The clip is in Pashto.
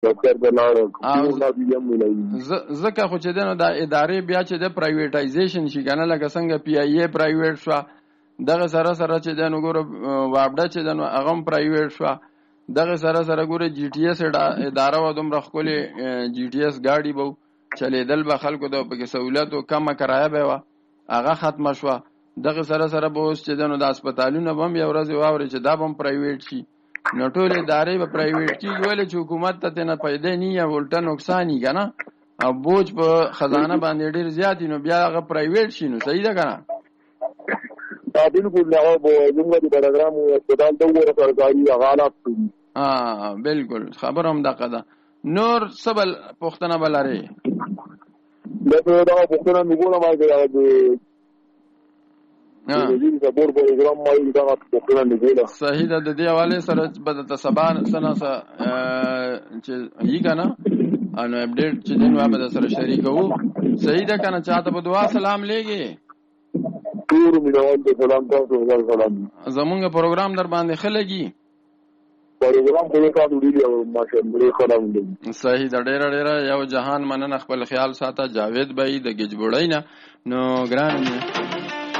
دفتر ته لاړه کومه بیا ملایي ځکه خو چې دنو دا ادارې بیا چې د پرایویټایزیشن شي کنه لکه څنګه پی ای ای پرایویټ شو دغه سره سره چې دنو ګوره وابډه چې دنو هغه پرایویټ شو دغه سره سره ګوره جی ټی ایس اداره و دومره خپل جی ټی ایس گاډي بو چلیدل به خلکو د په سہولت او کمه کرایه به وا هغه ختم شو دغه سره سره به اوس چې دنو د هسپتالونو بم یو ورځ واوري چې دا بم پرایویټ شي نو ټول ادارې به پرایویټ کیږي ولې چې حکومت ته نه پیدا نه یا ولټه نقصان یې کنه او بوج په خزانه باندې ډیر زیات نو بیا هغه پرایویټ شي نو صحیح ده کنه دا بالکل نه او زموږ د پروګرام او هسپتال د وګړو سرکاري حالات بالکل خبر هم دغه ده نور سبل پښتنه بلاره دا پښتنه موږ ما د صحیح ده د دې حواله سره به د سبا سنه چې یې کنه انو اپډیټ چې دین و به سره شریکو صحیح ده کنه چاته په دعا سلام لګي ټول مینوال ته سلام تاسو سلام زمونږ پروګرام در باندې خلګي پروګرام په تاسو دی او ماشاءالله خلام دی صحیح ده ډیر ډیر یو جهان مننه خپل خیال ساته جاوید بای د گجبوړی نه نو ګران